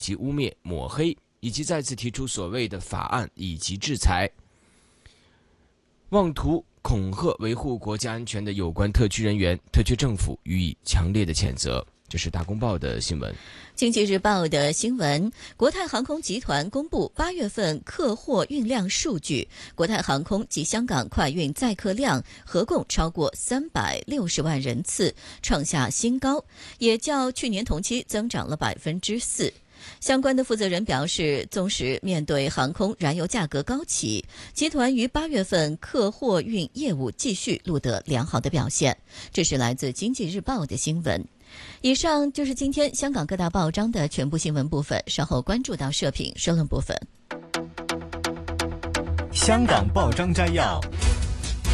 及污蔑、抹黑，以及再次提出所谓的法案以及制裁，妄图恐吓维护国家安全的有关特区人员、特区政府予以强烈的谴责。这是大公报的新闻。 经济日报的新闻，国泰航空集团公布8月份客货运量数据，国泰航空及香港快运载客量合共超过360万人次，创下新高，也较去年同期增长了4%。相关的负责人表示，纵使面对航空燃油价格高企，集团于8月份客货运业务继续录得良好的表现。这是来自经济日报的新闻。以上就是今天香港各大报章的全部新闻部分，稍后关注到社评社论部分。 香港报章摘要。